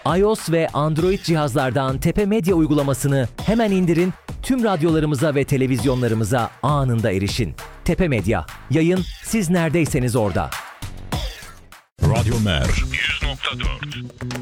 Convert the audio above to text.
iOS ve Android cihazlardan Tepe Medya uygulamasını hemen indirin, tüm radyolarımıza ve televizyonlarımıza anında erişin. Tepe Medya, yayın siz neredeyseniz orada. Radyo Mer 100.4